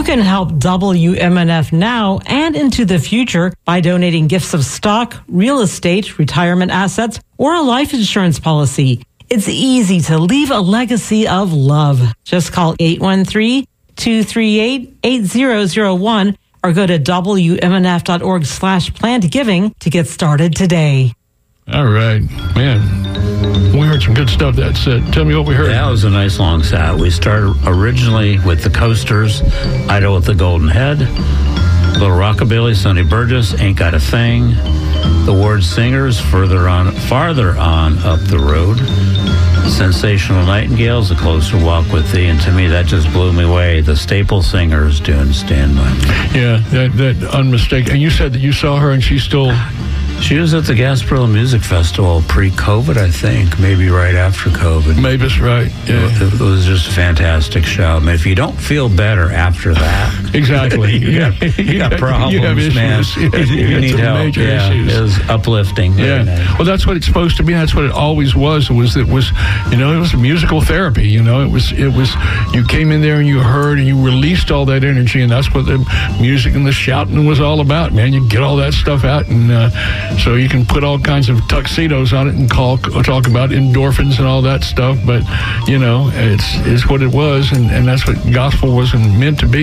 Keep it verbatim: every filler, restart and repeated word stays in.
can help W M N F now and into the future by donating gifts of stock, real estate, retirement assets, or a life insurance policy. It's easy to leave a legacy of love. Just call eight one three, two three eight, eight zero zero one or go to W M N F dot org slash planned giving to get started today. All right, man. We heard some good stuff. That's it. Tell me what we heard. That was a nice long set. We started originally with the Coasters, Idaho with the Golden Head, Little Rockabilly, Sonny Burgess, Ain't Got a Thing, the Ward Singers, further on, farther on up the road, Sensational Nightingales, A Closer Walk with Thee, and to me that just blew me away. The Staple Singers doing Stand By Me. Yeah, that that unmistakable. And you said that you saw her and she's still. She was at the Gasparilla Music Festival pre-COVID, I think, maybe right after COVID. Maybe it's right, yeah. It was just a fantastic show. I mean, if you don't feel better after that... Exactly. you, got, you got problems, you have issues. man. Yeah, you, you need help. Major Yeah, issues. it was uplifting. Yeah. Nice. Well, that's what it's supposed to be. That's what it always was. It was, it was, you know, it was musical therapy, you know. It was, it was, you came in there and you heard and you released all that energy, and that's what the music and the shouting was all about, man. You get all that stuff out, and uh, so you can put all kinds of tuxedos on it and call, talk about endorphins and all that stuff. But, you know, it's, it's what it was, and, and that's what gospel was meant to be.